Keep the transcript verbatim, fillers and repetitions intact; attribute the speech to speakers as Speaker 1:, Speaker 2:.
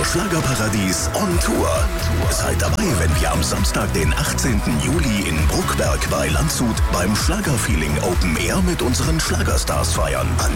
Speaker 1: Radio Schlagerparadies on Tour. Seid dabei, wenn wir am Samstag, den achtzehnten Juli in Bruckberg bei Landshut beim Schlagerfeeling Open Air mit unseren Schlagerstars feiern.